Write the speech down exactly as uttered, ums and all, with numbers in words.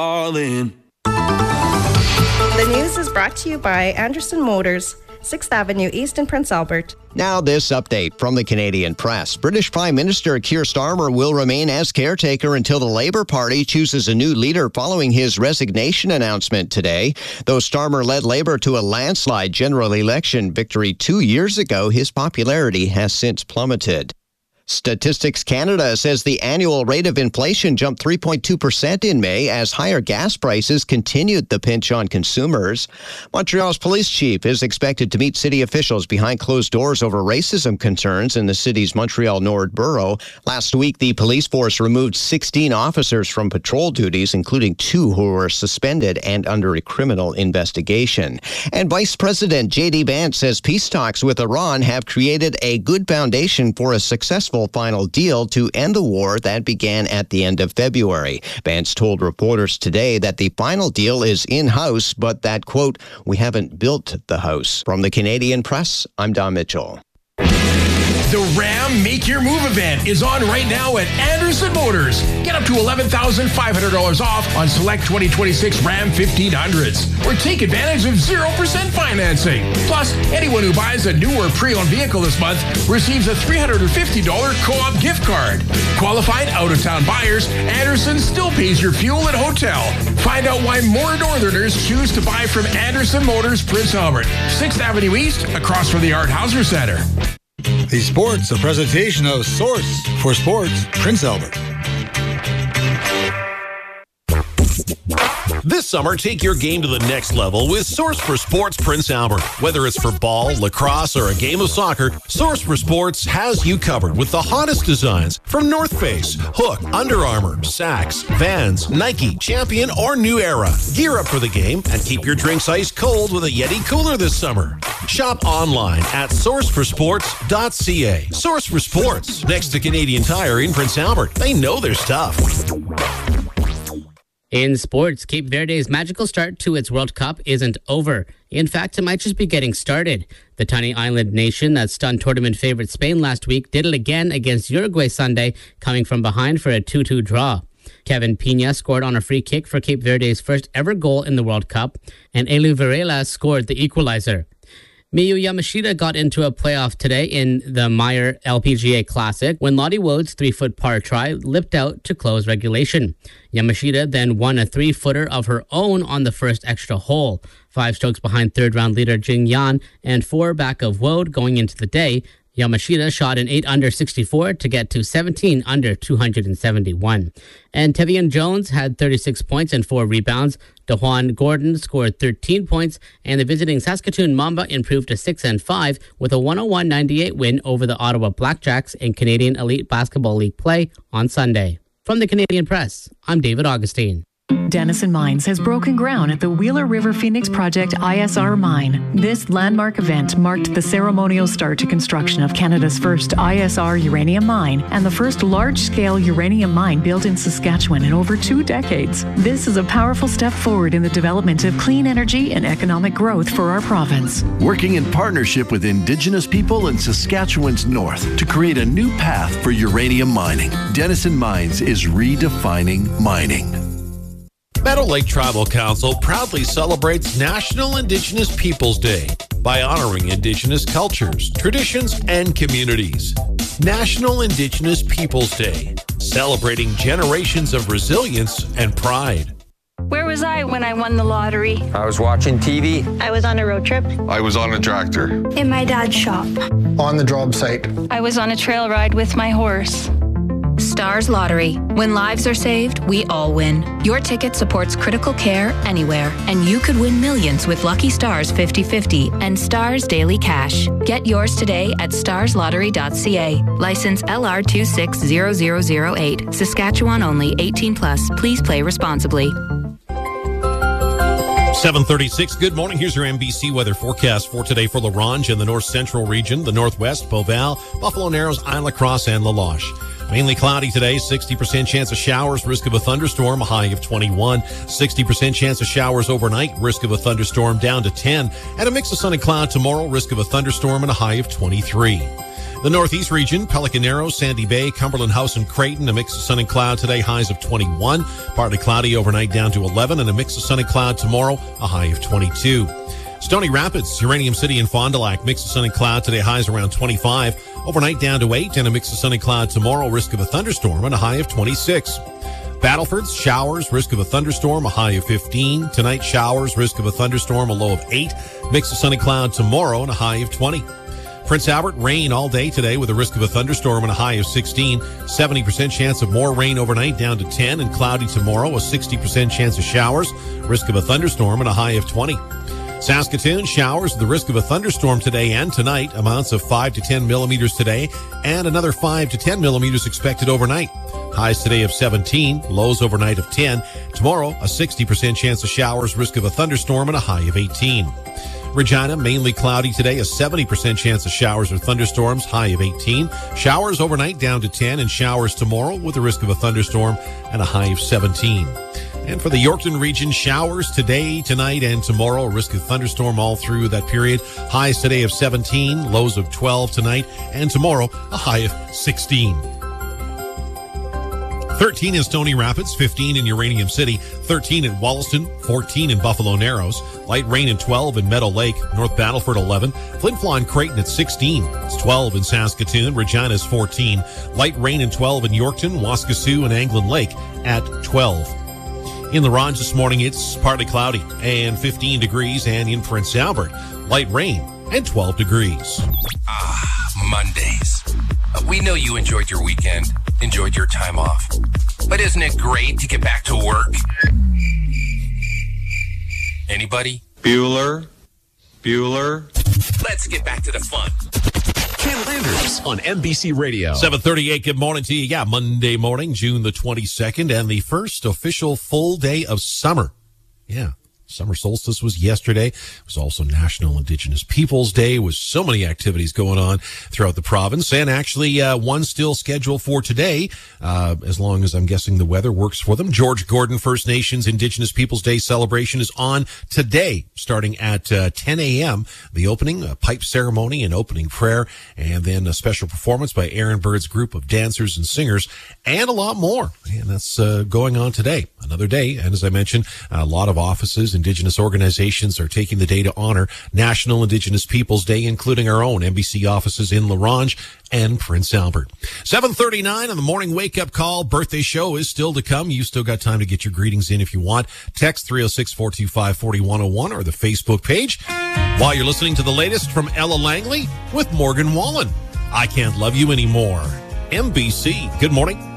all in. The news is brought to you by Anderson Motors, sixth Avenue East in Prince Albert. Now this update from the Canadian Press. British Prime Minister Keir Starmer will remain as caretaker until the Labour Party chooses a new leader following his resignation announcement today. Though Starmer led Labour to a landslide general election victory two years ago, his popularity has since plummeted. Statistics Canada says the annual rate of inflation jumped three point two percent in May as higher gas prices continued the pinch on consumers. Montreal's police chief is expected to meet city officials behind closed doors over racism concerns in the city's Montreal Nord borough. Last week, the police force removed sixteen officers from patrol duties, including two who were suspended and under a criminal investigation. And Vice President J D Vance says peace talks with Iran have created a good foundation for a successful final deal to end the war that began at the end of February. Vance told reporters today that the final deal is in-house, but that, quote, we haven't built the house. From the Canadian Press, I'm Don Mitchell. The Ram Make Your Move event is on right now at Anderson Motors. Get up to eleven thousand five hundred dollars off on select twenty twenty-six Ram fifteen hundreds. Or take advantage of zero percent financing. Plus, anyone who buys a new or pre-owned vehicle this month receives a three hundred fifty dollars co-op gift card. Qualified out-of-town buyers, Anderson still pays your fuel and hotel. Find out why more Northerners choose to buy from Anderson Motors, Prince Albert, sixth Avenue East, across from the Art Hauser Center. The Sports, a presentation of Source for Sports, Prince Albert. This summer, take your game to the next level with Source for Sports Prince Albert. Whether it's for ball, lacrosse, or a game of soccer, Source for Sports has you covered with the hottest designs from North Face, Hook, Under Armour, Saxx, Vans, Nike, Champion, or New Era. Gear up for the game and keep your drinks ice cold with a Yeti cooler this summer. Shop online at source for sports dot c a. Source for Sports, next to Canadian Tire in Prince Albert. They know their stuff. In sports, Cape Verde's magical start to its World Cup isn't over. In fact, it might just be getting started. The tiny island nation that stunned tournament favorite Spain last week did it again against Uruguay Sunday, coming from behind for a two two draw. Kevin Pina scored on a free kick for Cape Verde's first ever goal in the World Cup, and Elu Varela scored the equalizer. Miyu Yamashita got into a playoff today in the Meyer L P G A Classic when Lottie Wode's three-foot par try lipped out to close regulation. Yamashita then won a three-footer of her own on the first extra hole, five strokes behind third-round leader Jing Yan and four back of Wode going into the day. Yamashita shot an eight under sixty-four to get to seventeen under two hundred seventy-one. And Tevian Jones had thirty-six points and four rebounds. DeJuan Gordon scored thirteen points, and the visiting Saskatoon Mamba improved to six and five with a one oh one ninety-eight win over the Ottawa Blackjacks in Canadian Elite Basketball League play on Sunday. From the Canadian Press, I'm David Augustine. Denison Mines has broken ground at the Wheeler River Phoenix Project I S R mine. This landmark event marked the ceremonial start to construction of Canada's first I S R uranium mine and the first large-scale uranium mine built in Saskatchewan in over two decades. This is a powerful step forward in the development of clean energy and economic growth for our province. Working in partnership with Indigenous people in Saskatchewan's north to create a new path for uranium mining. Denison Mines is redefining mining. Meadow Lake Tribal Council proudly celebrates National Indigenous Peoples Day by honoring Indigenous cultures, traditions, and communities. National Indigenous Peoples Day, celebrating generations of resilience and pride. Where was I when I won the lottery? I was watching T V. I was on a road trip. I was on a tractor. In my dad's shop. On the job site. I was on a trail ride with my horse. Stars Lottery. When lives are saved, we all win. Your ticket supports critical care anywhere, and you could win millions with Lucky Stars fifty fifty and Stars Daily Cash. Get yours today at stars lottery dot c a. License L R two six zero zero zero eight. Saskatchewan only. eighteen plus. Please play responsibly. seven thirty-six. Good morning. Here's your N B C weather forecast for today for La Ronge in the north central region, the northwest, Beauval, Buffalo Narrows, Isle La Crosse, and La Loche. Mainly cloudy today, sixty percent chance of showers, risk of a thunderstorm, a high of twenty-one. sixty percent chance of showers overnight, risk of a thunderstorm down to ten. And a mix of sun and cloud tomorrow, risk of a thunderstorm and a high of twenty-three. The Northeast region, Pelican Narrows, Sandy Bay, Cumberland House, and Creighton, a mix of sun and cloud today, highs of twenty-one. Partly cloudy overnight down to eleven, and a mix of sun and cloud tomorrow, a high of twenty-two. Stony Rapids, Uranium City, and Fond du Lac, mix of sun and cloud today, highs around twenty-five. Overnight down to eight, and a mix of sun and cloud tomorrow, risk of a thunderstorm, and a high of twenty-six. Battleford's showers, risk of a thunderstorm, a high of fifteen. Tonight, showers, risk of a thunderstorm, a low of eight. Mix of sun and cloud tomorrow, and a high of twenty. Prince Albert, rain all day today with a risk of a thunderstorm and a high of sixteen. seventy percent chance of more rain overnight down to ten, and cloudy tomorrow, a sixty percent chance of showers, risk of a thunderstorm, and a high of twenty. Saskatoon, showers with the risk of a thunderstorm today and tonight, amounts of five to ten millimeters today, and another five to ten millimeters expected overnight. Highs today of seventeen, lows overnight of ten. Tomorrow, a sixty percent chance of showers, risk of a thunderstorm, and a high of eighteen. Regina, mainly cloudy today, a seventy percent chance of showers or thunderstorms, high of eighteen. Showers overnight down to ten, and showers tomorrow with a risk of a thunderstorm and a high of seventeen. And for the Yorkton region, showers today, tonight, and tomorrow, a risk of thunderstorm all through that period. Highs today of seventeen, lows of twelve tonight, and tomorrow, a high of sixteen. thirteen in Stony Rapids, fifteen in Uranium City, thirteen in Wollaston, fourteen in Buffalo Narrows, light rain in twelve in Meadow Lake, North Battleford eleven, Flin Flon and Creighton at sixteen, it's twelve in Saskatoon, Regina's fourteen, light rain in twelve in Yorkton, Waskesiu, and Anglin Lake at twelve. In the Ronge this morning, it's partly cloudy and fifteen degrees, and in Prince Albert, light rain and twelve degrees. Ah, Mondays. Uh, we know you enjoyed your weekend, enjoyed your time off. But isn't it great to get back to work? Anybody? Bueller? Bueller? Let's get back to the fun. Ken Landers on N B C Radio. seven thirty-eight, good morning to you. Yeah, Monday morning, June the twenty-second, and the first official full day of summer. Yeah. Summer solstice was yesterday. It was also National Indigenous Peoples Day, with so many activities going on throughout the province. And actually, uh, one still scheduled for today, uh, as long as I'm guessing the weather works for them. George Gordon First Nations Indigenous Peoples Day celebration is on today, starting at uh, ten a.m. The opening, a pipe ceremony and opening prayer, and then a special performance by Aaron Bird's group of dancers and singers, and a lot more. And that's uh, going on today. Another day. And as I mentioned, a lot of offices, Indigenous organizations are taking the day to honor National Indigenous Peoples Day, including our own N B C offices in La Ronge and Prince Albert. seven thirty-nine on the morning wake-up call. Birthday show is still to come. You still got time to get your greetings in if you want. Text three oh six, four two five, four one oh one or the Facebook page. While you're listening to the latest from Ella Langley with Morgan Wallen. I Can't Love You Anymore. N B C. Good morning.